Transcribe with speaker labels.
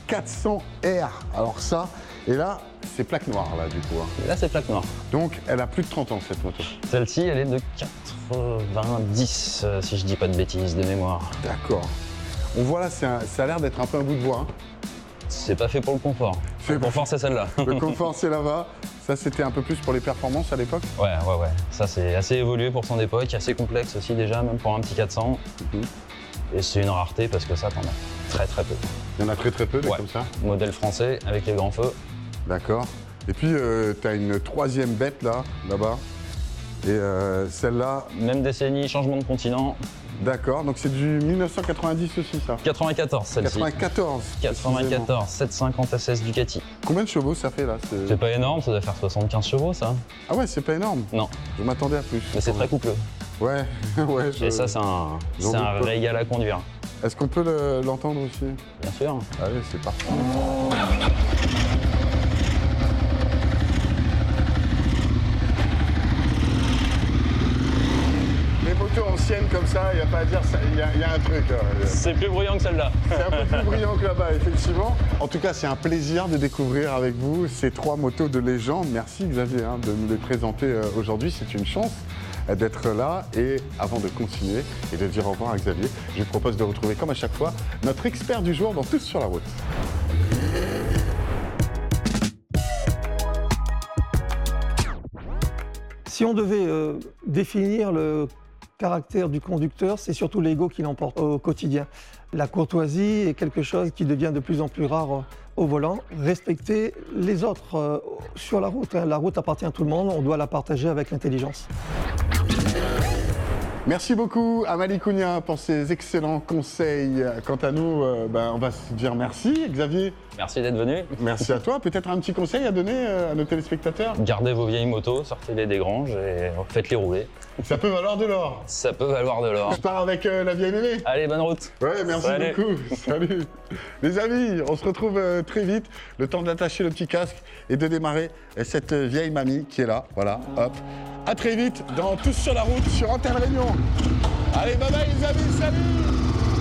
Speaker 1: 400R. Alors ça, et là, c'est plaque noire là du coup.
Speaker 2: Là, c'est plaque noire.
Speaker 1: Donc elle a plus de 30 ans cette moto.
Speaker 2: Celle-ci, elle est de 90, si je dis pas de bêtises, de mémoire.
Speaker 1: D'accord. On voit là, ça a l'air d'être un peu un bout de bois. Hein.
Speaker 2: C'est pas fait pour le confort. Le confort, c'est celle-là.
Speaker 1: Le confort, c'est là-bas. Ça, c'était un peu plus pour les performances à l'époque.
Speaker 2: Ouais. Ça, c'est assez évolué pour son époque, assez complexe aussi déjà, même pour un petit 400. Et c'est une rareté parce que ça, t'en as très peu.
Speaker 1: Il y en a très peu, comme ça.
Speaker 2: Modèle français avec les grands feux.
Speaker 1: D'accord. Et puis, tu as une troisième bête là-bas. Et celle-là...
Speaker 2: Même décennie, changement de continent.
Speaker 1: D'accord, donc c'est du 1990 aussi, ça.
Speaker 2: 94, celle-ci.
Speaker 1: 94,
Speaker 2: 750 SS Ducati.
Speaker 1: Combien de chevaux ça fait là?
Speaker 2: C'est pas énorme, ça doit faire 75 chevaux, ça.
Speaker 1: Ah ouais, c'est pas énorme.
Speaker 2: Non.
Speaker 1: Je m'attendais à plus.
Speaker 2: Mais c'est très coupleux.
Speaker 1: Ouais, ouais.
Speaker 2: Et ça, c'est un régal à conduire.
Speaker 1: Est-ce qu'on peut l'entendre aussi?
Speaker 2: Bien sûr.
Speaker 1: Allez, c'est parti. Ancienne comme ça, il n'y a pas à dire, il y a un truc.
Speaker 2: C'est plus bruyant que celle-là.
Speaker 1: C'est un peu plus brillant que là-bas, effectivement. En tout cas, c'est un plaisir de découvrir avec vous ces trois motos de légende. Merci Xavier de nous les présenter aujourd'hui. C'est une chance d'être là. Et avant de continuer et de dire au revoir à Xavier, je vous propose de retrouver, comme à chaque fois, notre expert du jour dans Tous sur la route.
Speaker 3: Si on devait définir le caractère du conducteur, c'est surtout l'ego qui l'emporte au quotidien. La courtoisie est quelque chose qui devient de plus en plus rare au volant. Respecter les autres sur la route. La route appartient à tout le monde, on doit la partager avec l'intelligence.
Speaker 1: Merci beaucoup à Malikounia pour ses excellents conseils. Quant à nous, on va se dire merci. Xavier,
Speaker 2: merci d'être venu.
Speaker 1: Merci à toi. Peut-être un petit conseil à donner à nos téléspectateurs?
Speaker 2: Gardez vos vieilles motos, sortez-les des granges et faites-les rouler.
Speaker 1: Ça peut valoir de l'or.
Speaker 2: Ça peut valoir de l'or.
Speaker 1: Je pars avec la vieille mémé.
Speaker 2: Allez, bonne route.
Speaker 1: Ouais, merci beaucoup. Salut. Les amis, on se retrouve très vite. Le temps d'attacher le petit casque et de démarrer cette vieille mamie qui est là. Voilà, hop. À très vite dans Tous sur la route sur Antenne Réunion. Allez, bye bye les amis, salut.